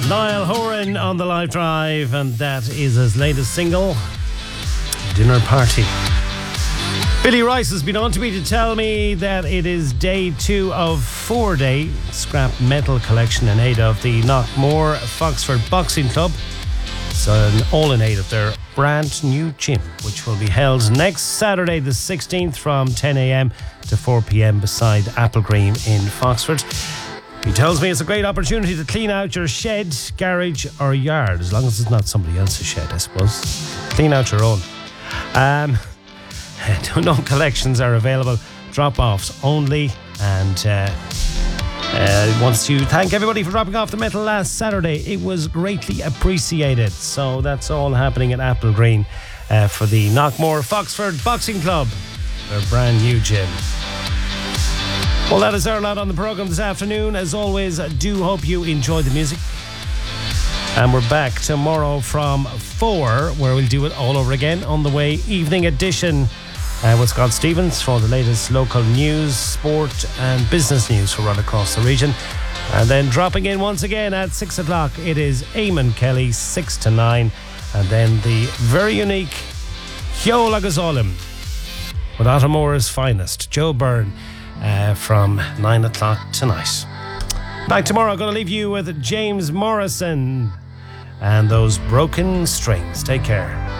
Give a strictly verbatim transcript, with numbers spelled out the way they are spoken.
Niall Horan on the Live Drive, and that is his latest single, Dinner Party. Billy Rice has been on to me to tell me that it is day two of four-day scrap metal collection in aid of the Knockmore Foxford Boxing Club. So all in aid of their brand new gym, which will be held next Saturday the sixteenth from ten a.m. to four p.m. beside Applegreen in Foxford. He tells me it's a great opportunity to clean out your shed, garage or yard, as long as it's not somebody else's shed, I suppose. Clean out your own. Um, no collections are available, drop-offs only, and uh, uh, wants to thank everybody for dropping off the metal last Saturday. It was greatly appreciated. So that's all happening at Applegreen uh, for the Knockmore Foxford Boxing Club, their brand new gym. Well, that is our lot on the programme this afternoon. As always, I do hope you enjoyed the music. And we're back tomorrow from four, where we'll do it all over again on the way evening edition uh, with Scott Stevens for the latest local news, sport and business news from right across the region. And then dropping in once again at six o'clock, it is Eamon Kelly, six to nine. And then the very unique Hyo Lagazolim with Ottermore's finest, Joe Byrne. Uh, from nine o'clock tonight. Back tomorrow, I'm going to leave you with James Morrison and those broken strings. Take care.